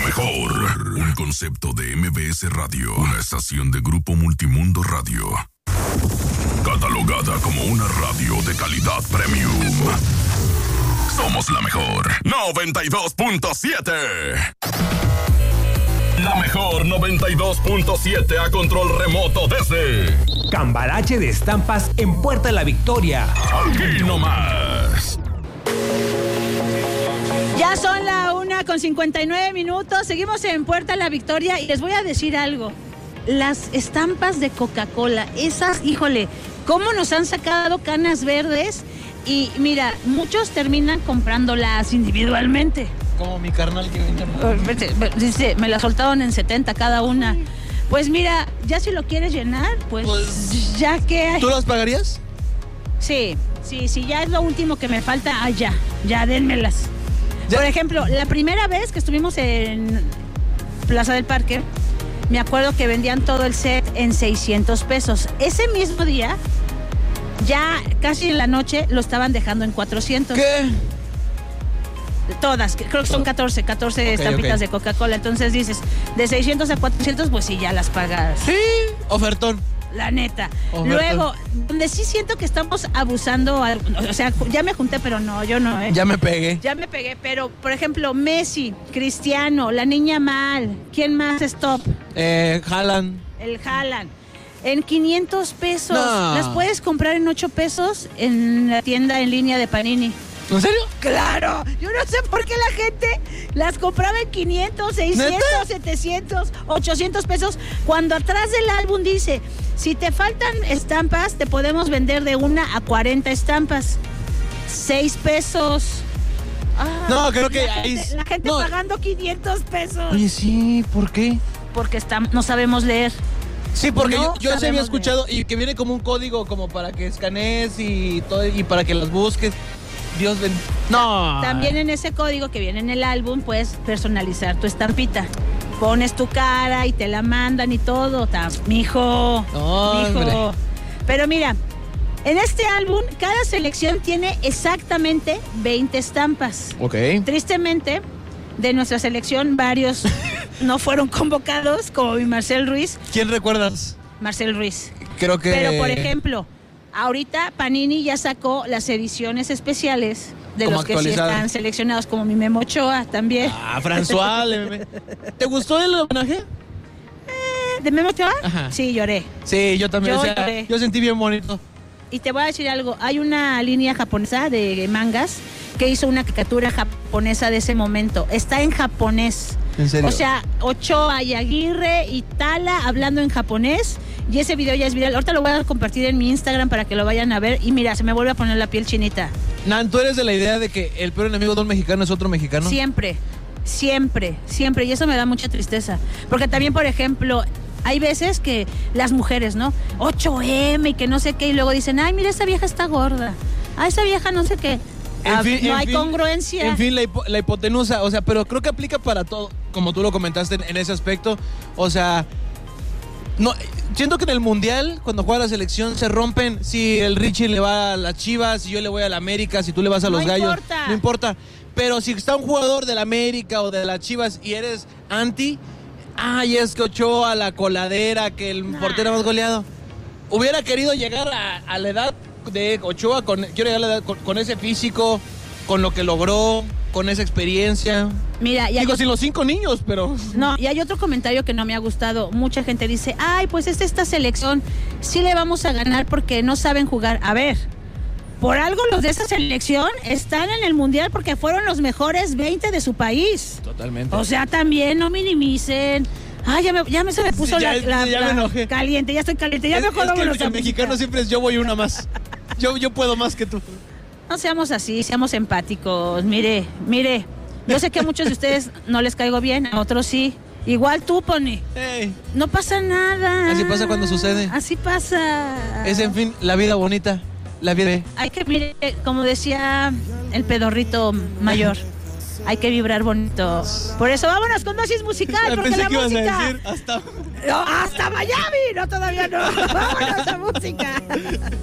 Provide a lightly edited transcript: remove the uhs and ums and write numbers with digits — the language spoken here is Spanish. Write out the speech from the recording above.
mejor. Un concepto de MBS Radio. Una estación de Grupo Multimundo Radio. Catalogada como una radio de calidad premium. Somos la mejor. 92.7. La mejor 92.7 a control remoto desde Cambalache de Estampas en Puerta La Victoria. Aquí nomás. Ya son la 1:59. Seguimos en Puerta La Victoria y les voy a decir algo. Las estampas de Coca-Cola, esas, híjole, cómo nos han sacado canas verdes. Y mira, muchos terminan comprándolas individualmente. Como mi carnal que vende. Dice, me la soltaron en 70 cada una. Pues mira, ya si lo quieres llenar, pues ya que... ¿Tú las pagarías? Sí, ya es lo último que me falta. Ya dénmelas. ¿Ya? Por ejemplo, la primera vez que estuvimos en Plaza del Parque, me acuerdo que vendían todo el set en 600 pesos. Ese mismo día, ya casi en la noche, lo estaban dejando en 400. ¿Qué? Todas, creo que son 14 estampitas de Coca-Cola. Entonces dices, de 600 a 400, pues sí, ya las pagas. Sí, ofertón. La neta. Luego, donde sí siento que estamos abusando, o sea, ya me junté, pero no, yo no. Ya me pegué, pero, por ejemplo, Messi, Cristiano, la niña Mal, ¿quién más es top? Haaland. El Haaland. En 500 pesos. No. Las puedes comprar en 8 pesos en la tienda en línea de Panini. ¿En serio? ¡Claro! Yo no sé por qué la gente las compraba en 500, 600, ¿neta? 700, 800 pesos, cuando atrás del álbum dice, si te faltan estampas, te podemos vender de 1 a 40 estampas. 6 pesos. No, creo que la gente pagando 500 pesos. Oye, sí, ¿por qué? Porque no sabemos leer. Sí, porque no yo sí había escuchado leer. Y que viene como un código como para que escanees y todo, y para que las busques. Dios bendiga. No. También en ese código que viene en el álbum puedes personalizar tu estampita. Pones tu cara y te la mandan y todo. Mijo. Pero mira, en este álbum cada selección tiene exactamente 20 estampas. Ok. Tristemente, de nuestra selección varios no fueron convocados, como mi Marcel Ruiz. ¿Quién recuerdas? Marcel Ruiz. Creo que... Pero, por ejemplo, ahorita Panini ya sacó las ediciones especiales de los que sí están seleccionados, como mi Memo Ochoa también. François. ¿Te gustó el homenaje? ¿De Memo Ochoa? Ajá. Sí, lloré. Sí, yo también. Yo sentí bien bonito. Y te voy a decir algo. Hay una línea japonesa de mangas que hizo una caricatura japonesa de ese momento. Está en japonés. ¿En serio? O sea, Ochoa y Aguirre y Tala hablando en japonés. Y ese video ya es viral. Ahorita lo voy a compartir en mi Instagram para que lo vayan a ver. Y mira, se me vuelve a poner la piel chinita. Nan, ¿tú eres de la idea de que el peor enemigo de un mexicano es otro mexicano? Siempre. Y eso me da mucha tristeza. Porque también, por ejemplo, hay veces que las mujeres, ¿no? 8M y que no sé qué. Y luego dicen, ay, mira, esa vieja está gorda. Ay, esa vieja no sé qué. No hay congruencia. En fin, la hipotenusa. O sea, pero creo que aplica para todo. Como tú lo comentaste en ese aspecto. O sea... No, siento que en el Mundial, cuando juega la selección, se rompen. Si el Richie le va a las Chivas, si yo le voy a la América, si tú le vas a los Gallos. No importa. Pero si está un jugador de la América o de las Chivas y eres anti, ay, es que Ochoa, la coladera, que el portero más goleado. Hubiera querido llegar a la edad de Ochoa, quiero llegar a la edad con ese físico, con lo que logró, con esa experiencia. Mira, sin los 5 niños, pero... No, y hay otro comentario que no me ha gustado. Mucha gente dice, ay, pues esta selección sí le vamos a ganar porque no saben jugar. A ver, por algo los de esa selección están en el Mundial porque fueron los mejores 20 de su país. Totalmente. O sea, también no minimicen. Ay, se me puso ya me enojé. Caliente, ya estoy caliente. Ya mejor es que el mexicano siempre es yo voy una más. Yo puedo más que tú. No seamos así, seamos empáticos. Mire. Yo sé que a muchos de ustedes no les caigo bien, a otros sí. Igual tú, Pony. Hey. No pasa nada. Así pasa cuando sucede. Así pasa. Es, en fin, la vida bonita. La vida. Hay que, mire, como decía el pedorrito mayor, hay que vibrar bonito. Por eso vámonos con dosis musical, porque la música... Ibas a decir hasta... No, hasta Miami. No, todavía no. Vámonos a música.